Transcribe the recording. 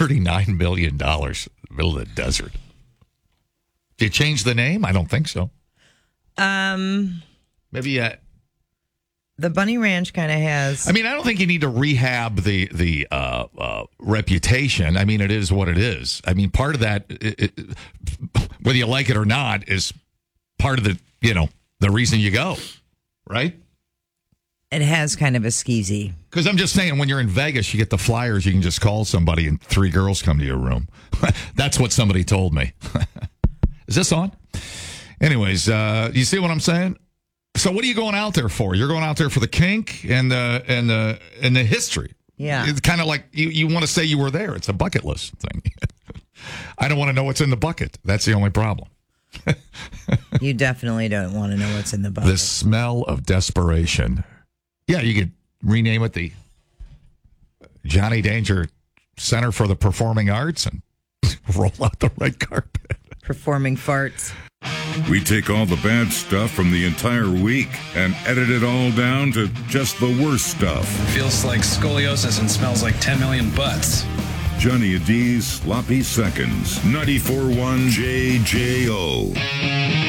$39 million in the middle of the desert. Did you change the name? I don't think so. Maybe the Bunny Ranch kind of has. I mean, I don't think you need to rehab the reputation. I mean, it is what it is. I mean, part of that, whether you like it or not, is part of the reason you go, right? It has kind of a skeezy. Because I'm just saying, when you're in Vegas, you get the flyers, you can just call somebody and 3 girls come to your room. That's what somebody told me. Is this on? Anyways, you see what I'm saying? So what are you going out there for? You're going out there for the kink and the history. Yeah. It's kind of like you want to say you were there. It's a bucket list thing. I don't want to know what's in the bucket. That's the only problem. You definitely don't want to know what's in the bucket. The smell of desperation. Yeah, you could rename it the Johnny Danger Center for the Performing Arts and roll out the red carpet. Performing farts. We take all the bad stuff from the entire week and edit it all down to just the worst stuff. Feels like scoliosis and smells like 10 million butts. Johnny D's Sloppy Seconds, 94.1 JJO.